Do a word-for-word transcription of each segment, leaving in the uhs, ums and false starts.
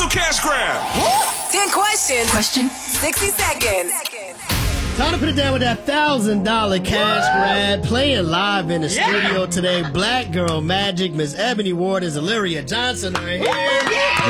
Special cash grab. ten questions. Question. sixty seconds. Time to put it down with that one thousand dollars cash grab. Playing live in the yeah. studio today. Black Girl Magic, Miss Ebony Ward, and Zaleria Johnson are here. Yeah.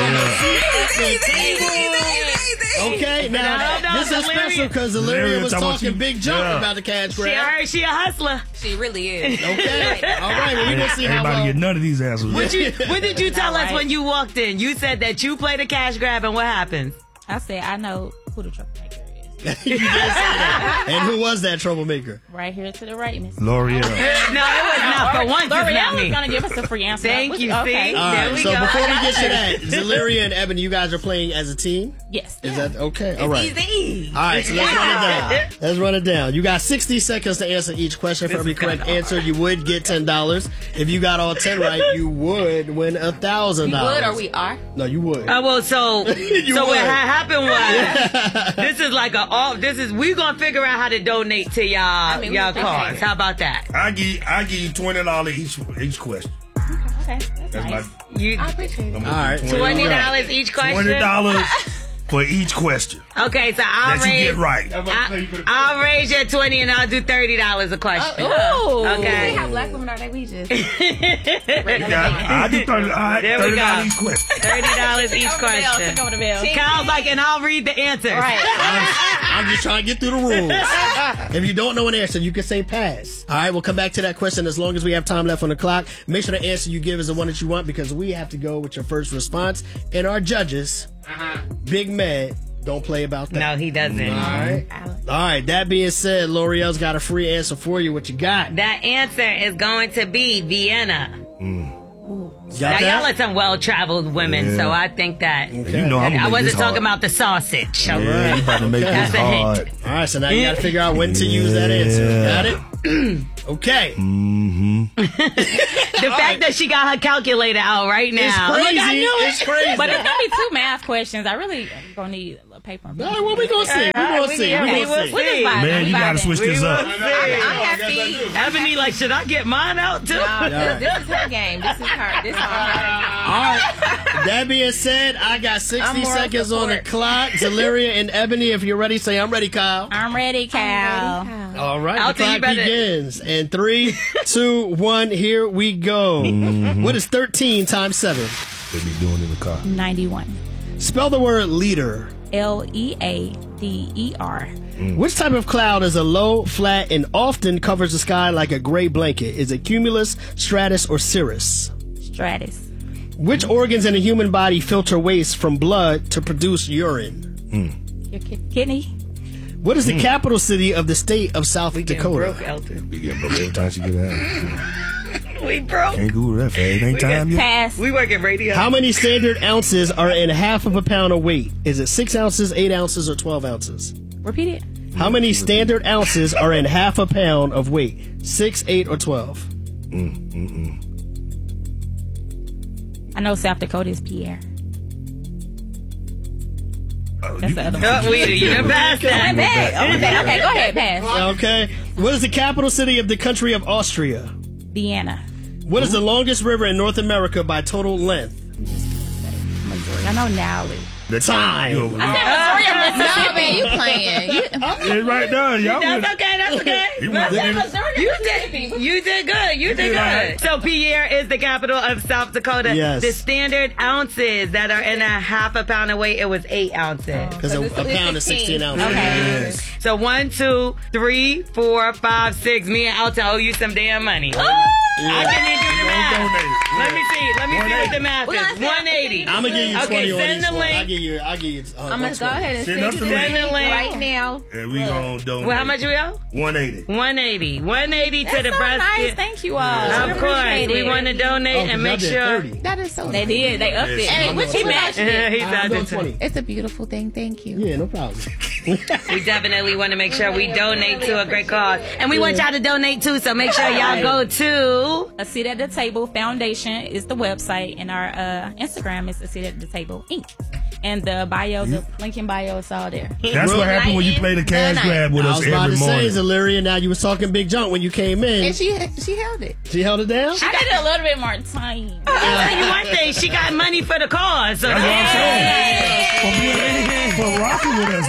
Okay, now this is special because Zaleria was talking big jump yeah. about the cash grab. She heard she a hustler. She really is. Okay, all right. Well, we're gonna see how Everybody well. get none of these answers. What, you, what did you tell us right. when you walked in? You said that you played a cash grab, and what happens? I said I know who the troublemaker is. You did say that. And who was that troublemaker? Right here to the right, Miss L'Oreal. No, it was not. For once, L'Oreal was going to give us a free answer. Thank you, okay. see? All there right, we so go. before we get to that, Zaleria and Ebony, you guys are playing as a team? Yes. Is yeah. that okay? It's all right. easy. All right, so let's yeah. run it down. Let's run it down. You got sixty seconds to answer each question. For every correct answer, you would get ten dollars. If you got all ten right, you would win one thousand dollars. You would or we are? No, you would. Oh, well, so, so would. what ha- happened was, this is like a, all, this is, we're going to figure out how to donate to y'all, I mean, y'all cause. How about that? I give, I give you twenty dollars each, each question. Okay, that's, That's nice. my, You, I appreciate it. All right. twenty dollars each question? twenty dollars for each question. Okay, so I'll that raise. you get right. I, I'll raise your twenty and I'll do thirty dollars a question. Oh, ooh. Okay. How black women are they? We just. You got, I do thirty, all right, There we thirty dollars go. each question. thirty dollars each question. Take over the bill. Kyle's like, and I'll read the answers. Right. I'm, I'm just trying to get through the rules. If you don't know an answer, you can say pass. All right, we'll come back to that question as long as we have time left on the clock. Make sure the answer you give is the one that you want because we have to go with your first response. And our judges, uh-huh. Big Mad, don't play about that. No, he doesn't. All right. All right, that being said, L'Oreal's got a free answer for you. What you got? That answer is going to be Vienna. Mm. Now, y'all are some well-traveled women, yeah. so I think that. Okay. You know I'm I wasn't talking hard. about the sausage. Yeah, yeah you about to make That's this a hard. hint. All right, so now you got to figure out when to yeah. use that answer. Got it? Okay. Mm-hmm. The fact right. that she got her calculator out right now. It's crazy. Look, I knew it's crazy. But it's going to be two math questions. I really going to need a paper and All right, well, we're going to see. We're going to see. We're going to see. We'll just vibe. Man, you got to switch this up. I'm, I'm happy. Ebony, like, should I get mine out too? No, this, this is her game. This is her. This is her. All right. That being said, I got sixty seconds on the clock. Zaleria and Ebony, if you're ready, say I'm ready, Kyle. I'm ready, Cal. I'm ready, Kyle. All right, I'll the clock better. begins. And three, two, one, here we go. Mm-hmm. What is thirteen times seven? They be doing in the car. ninety-one. Spell the word leader. L E A D E R. Mm. Which type of cloud is a low, flat, and often covers the sky like a gray blanket? Is it cumulus, stratus, or cirrus? Stratus. Which organs in the human body filter waste from blood to produce urine? Mm. Your ki- kidney. What is the mm. capital city of the state of South we Dakota? Broke, Elton. You get broke every time she get out. We broke. Can't Google that fast. Ain't time yet. Pass. We work at radio. How many standard ounces are in half of a pound of weight? Is it six ounces, eight ounces, or twelve ounces? Repeat it. How many standard ounces are in half a pound of weight? Six, eight, or twelve? Mm, mm, mm. I know South Dakota is Pierre. Oh, That's you, the other Oh, one. we, you done passed that. I'm back. I'm back. Okay, go ahead, pass. Okay. What is the capital city of the country of Austria? Vienna. What is the longest river in North America by total length? Missouri. I know Nowly. The time. you I said Missouri or No, Mississippi. man, you playing. You, It's right there. Y'all That's went- okay, that's okay. You That's went- okay. Missouri or You Mississippi. did, you did good. You did did good. right. So Pierre is the capital of South Dakota. Yes. The standard ounces that are in a half a pound of weight, it was eight ounces. Because a, a pound is sixteen ounces. Okay. Yes. So one, two, three, four, five, six. Me and Alton owe you some damn money. Oh! I can't even do the math. donate. Let me see. Let me see what the math We're is. gonna say- one eighty. I'm gonna give you Okay, twenty on send each the one. link. I'll give you. I'll give you. Uh, I'm going to go ahead and Send send us you the the link. link link. right now. And we gonna donate. Well, how much we owe? one eighty. one eighty. one eighty to That's the so breast. nice. Thank you all. I Of course. appreciate We it. want to donate Oh, and 'cause make y'all did sure. thirty. That is so They nice. did. They upped it. Hey, what She you matched got? it. He's I'm out doing there. twenty. It's a beautiful thing. Thank you. Yeah, no problem. We definitely want to make sure we donate to a great cause. And we want y'all to donate too, so make sure y'all go to... A Seat at the Table Foundation is the website, and our uh, Instagram is A Seat at the Table Incorporated. And the bio, the link in bio, is all there. That's what happened when you play the cash grab with I us was about every to morning. say, Zaleria, now you was talking big junk when you came in. And she she held it. She held it down? I did a little bit more time. I'll tell you one thing, she got money for the cause. So That's what I'm saying.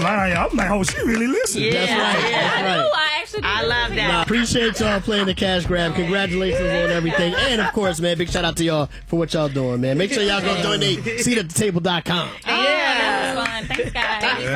line. I'm like, oh, she really listened. Yeah, That's right. yeah. That's right. Ooh, I actually I did. love Nah, that. appreciate y'all playing the cash grab. Congratulations on everything. And of course, man, big shout out to y'all for what y'all doing, man. Make sure y'all go donate seat at the table dot com. Yeah, that was fun. Thanks, guys.